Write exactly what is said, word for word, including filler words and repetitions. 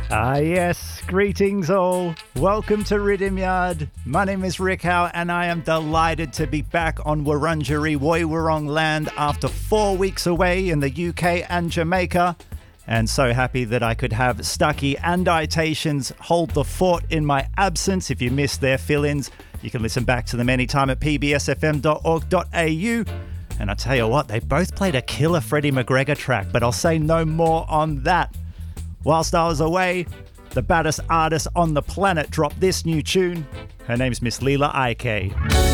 Ah yes, greetings all. Welcome to Rhythm Yard. My name is Rick Howe and I am delighted to be back on Wurundjeri Woiwurrung land after four weeks away in the U K and Jamaica. And so happy that I could have Stucky and Itations hold the fort in my absence. If you missed their fill-ins, you can listen back to them anytime at p b s f m dot org dot a u. And I tell you what, they both played a killer Freddie McGregor track, but I'll say no more on that. Whilst I was away, the baddest artist on the planet dropped this new tune. Her name's Miss Leela Ike.